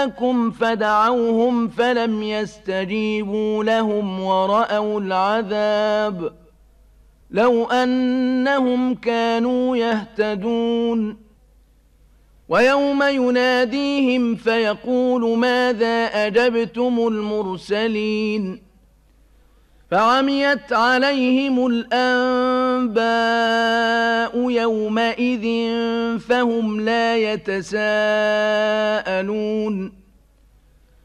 دعاكم فدعوهم فلم يستجيبوا لهم ورأوا العذاب لو أنهم كانوا يهتدون ويوم يناديهم فيقول ماذا أجبتم المرسلين فعميت عليهم الأنباء يومئذ فهم لا يتساءلون